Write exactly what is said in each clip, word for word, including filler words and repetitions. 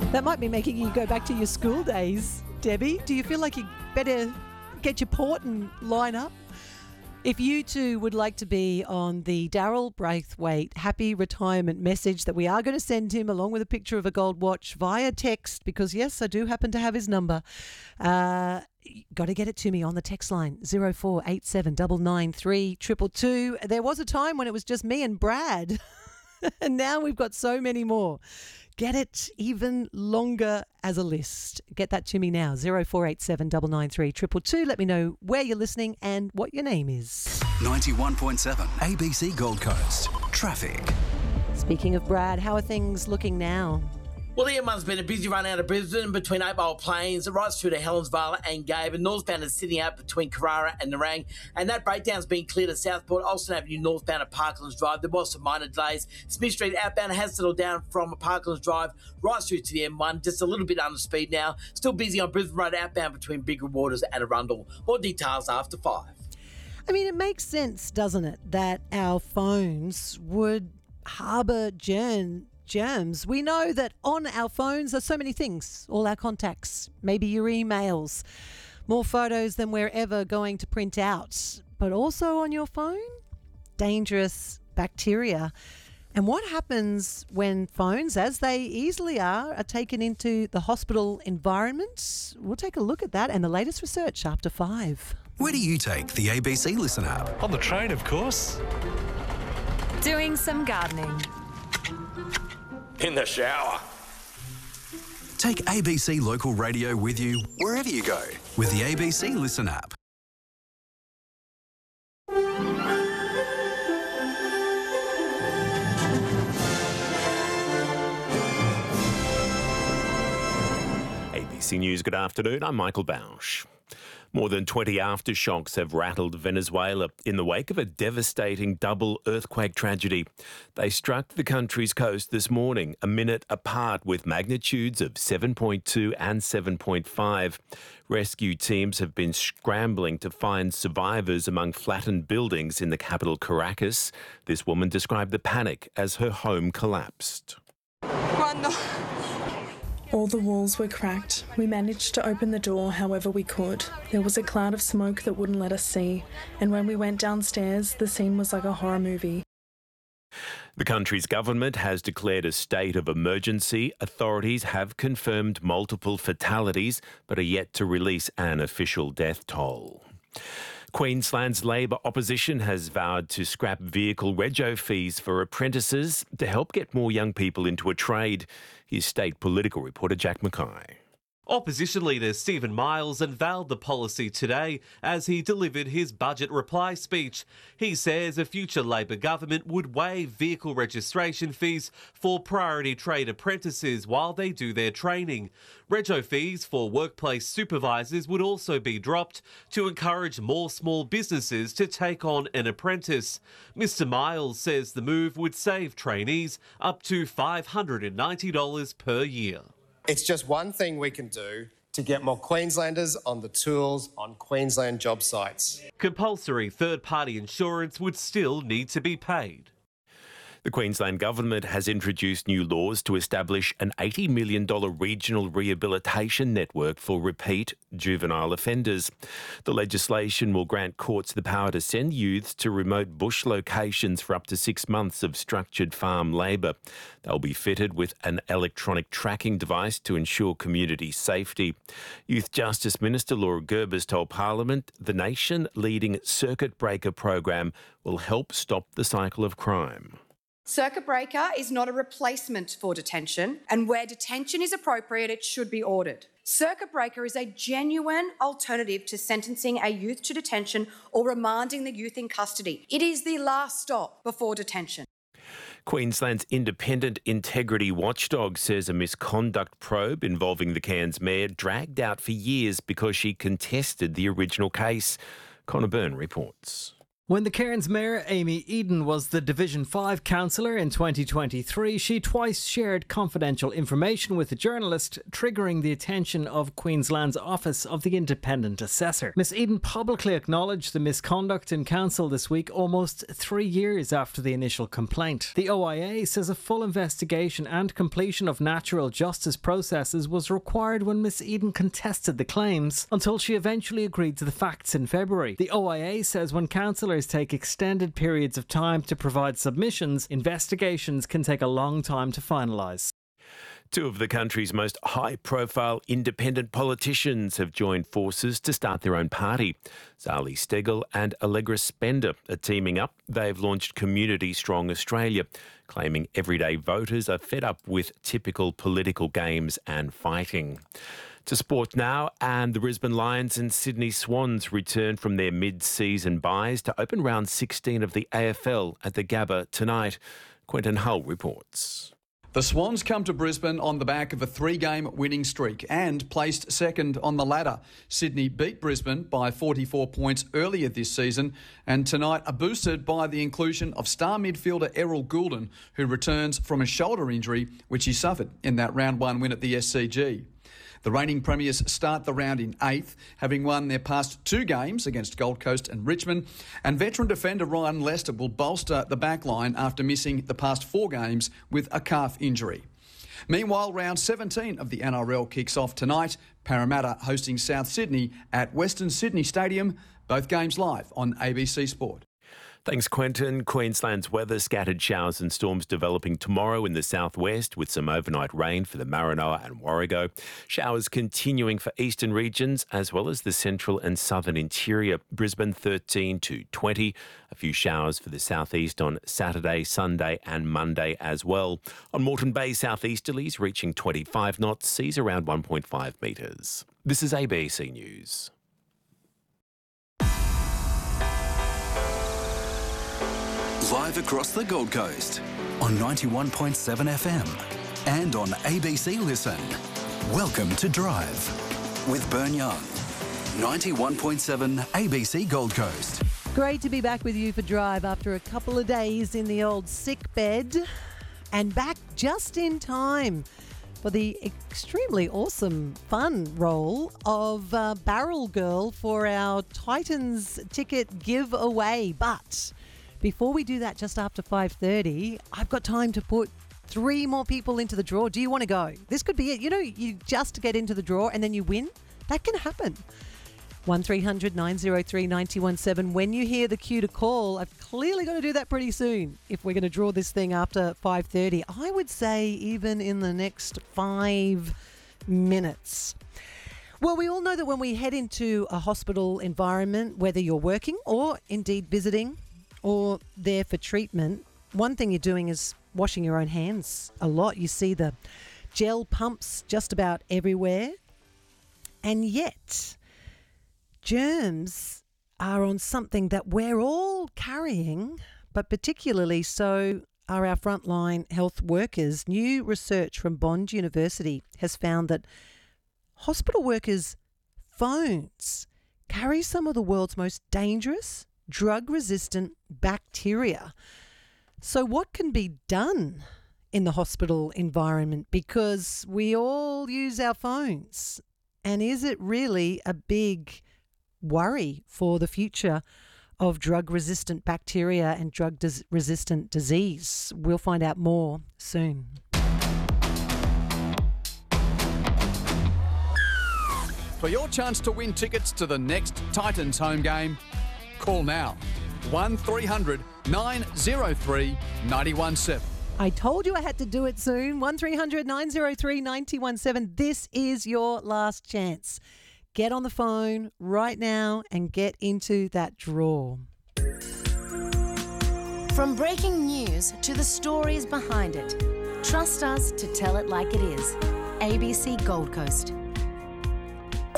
That might be making you go back to your school days, Debbie. Do you feel like you better get your port and line up? If you too would like to be on the Daryl Braithwaite happy retirement message that we are going to send him along with a picture of a gold watch via text, because yes, I do happen to have his number, uh, got to get it to me on the text line zero four eight seven nine nine three two two two. There was a time when it was just me and Brad and now we've got so many more. Get it even longer as a list. Get that to me now, zero four eight seven nine nine three two two two. Let me know where you're listening and what your name is. ninety-one point seven A B C Gold Coast. Traffic. Speaking of Brad, how are things looking now? Well, the M one's been a busy run out of Brisbane between Eight Mile Plains, right through to Helensvale and Gabe, and northbound is sitting out between Carrara and Nerang. And that breakdown's been cleared at Southport, Alston Avenue northbound at Parklands Drive. There was some minor delays. Smith Street outbound has settled down from Parklands Drive right through to the M one, just a little bit under speed now. Still busy on Brisbane Road outbound between Bigger Waters and Arundel. More details after five. I mean, it makes sense, doesn't it, that our phones would harbour germ. germs. We know that on our phones are so many things, all our contacts, maybe your emails, more photos than we're ever going to print out, but also on your phone, dangerous bacteria. And what happens when phones, as they easily are, are taken into the hospital environment? We'll take a look at that and the latest research after five. Where do you take the A B C Listen app? On the train, of course. Doing some gardening. In the shower. Take A B C Local Radio with you wherever you go with the A B C Listen app. A B C News, good afternoon. I'm Michael Bausch. More than twenty aftershocks have rattled Venezuela in the wake of a devastating double earthquake tragedy. They struck the country's coast this morning, a minute apart, with magnitudes of seven point two and seven point five. Rescue teams have been scrambling to find survivors among flattened buildings in the capital, Caracas. This woman described the panic as her home collapsed. Cuando All the walls were cracked. We managed to open the door however we could. There was a cloud of smoke that wouldn't let us see, and when we went downstairs, the scene was like a horror movie. The country's government has declared a state of emergency. Authorities have confirmed multiple fatalities, but are yet to release an official death toll. Queensland's Labor opposition has vowed to scrap vehicle rego fees for apprentices to help get more young people into a trade. Here's state political reporter Jack Mackay. Opposition leader Stephen Miles unveiled the policy today as he delivered his budget reply speech. He says a future Labor government would waive vehicle registration fees for priority trade apprentices while they do their training. Rego fees for workplace supervisors would also be dropped to encourage more small businesses to take on an apprentice. Mister Miles says the move would save trainees up to five hundred ninety dollars per year. It's just one thing we can do to get more Queenslanders on the tools on Queensland job sites. Compulsory third-party insurance would still need to be paid. The Queensland Government has introduced new laws to establish an eighty million dollars regional rehabilitation network for repeat juvenile offenders. The legislation will grant courts the power to send youths to remote bush locations for up to six months of structured farm labour. They'll be fitted with an electronic tracking device to ensure community safety. Youth Justice Minister Laura Gerbers told Parliament the nation-leading circuit breaker program will help stop the cycle of crime. Circuit breaker is not a replacement for detention, and where detention is appropriate, it should be ordered. Circuit breaker is a genuine alternative to sentencing a youth to detention or remanding the youth in custody. It is the last stop before detention. Queensland's independent integrity watchdog says a misconduct probe involving the Cairns mayor dragged out for years because she contested the original case. Connor Byrne reports. When the Cairns Mayor, Amy Eden, was the Division five councillor in twenty twenty-three, she twice shared confidential information with a journalist, triggering the attention of Queensland's Office of the Independent Assessor. Miss Eden publicly acknowledged the misconduct in council this week, almost three years after the initial complaint. The O I A says a full investigation and completion of natural justice processes was required when Miss Eden contested the claims, until she eventually agreed to the facts in February. The O I A says when councillors take extended periods of time to provide submissions, investigations can take a long time to finalise. Two of the country's most high-profile independent politicians have joined forces to start their own party. Zali Steggall and Allegra Spender are teaming up. They've launched Community Strong Australia, claiming everyday voters are fed up with typical political games and fighting. To sport now, and the Brisbane Lions and Sydney Swans return from their mid-season byes to open round sixteen of the A F L at the Gabba tonight. Quentin Hull reports. The Swans come to Brisbane on the back of a three-game winning streak and placed second on the ladder. Sydney beat Brisbane by forty-four points earlier this season, and tonight are boosted by the inclusion of star midfielder Errol Goulden, who returns from a shoulder injury which he suffered in that round one win at the S C G. The reigning premiers start the round in eighth, having won their past two games against Gold Coast and Richmond, and veteran defender Ryan Lester will bolster the back line after missing the past four games with a calf injury. Meanwhile, round seventeen of the N R L kicks off tonight, Parramatta hosting South Sydney at Western Sydney Stadium, both games live on A B C Sport. Thanks, Quentin. Queensland's weather, scattered showers and storms developing tomorrow in the southwest with some overnight rain for the Maranoa and Warrego. Showers continuing for eastern regions as well as the central and southern interior. Brisbane thirteen to twenty. A few showers for the southeast on Saturday, Sunday and Monday as well. On Moreton Bay, southeasterlies reaching twenty-five knots, seas around one point five metres. This is A B C News. Live across the Gold Coast on ninety-one point seven F M and on A B C Listen. Welcome to Drive with Bern Young. ninety-one point seven A B C Gold Coast. Great to be back with you for Drive after a couple of days in the old sick bed, and back just in time for the extremely awesome, fun role of uh, Barrel Girl for our Titans ticket giveaway. But before we do that, just after five thirty, I've got time to put three more people into the draw. Do you want to go? This could be it. You know, you just get into the draw and then you win. That can happen. one three hundred nine oh three nine one seven. When you hear the cue to call, I've clearly got to do that pretty soon if we're going to draw this thing after five thirty. I would say even in the next five minutes. Well, we all know that when we head into a hospital environment, whether you're working or indeed visiting or there for treatment, one thing you're doing is washing your own hands a lot. You see the gel pumps just about everywhere. And yet, germs are on something that we're all carrying, but particularly so are our frontline health workers. New research from Bond University has found that hospital workers' phones carry some of the world's most dangerous drug-resistant bacteria. So what can be done in the hospital environment? Because we all use our phones. And is it really a big worry for the future of drug-resistant bacteria and drug-resistant disease? We'll find out more soon. For your chance to win tickets to the next Titans home game, call now. one three hundred nine oh three nine one seven. I told you I had to do it soon. one three hundred nine oh three nine one seven. This is your last chance. Get on the phone right now and get into that draw. From breaking news to the stories behind it, trust us to tell it like it is. A B C Gold Coast.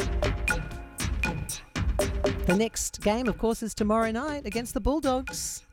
The next game, of course, is tomorrow night against the Bulldogs.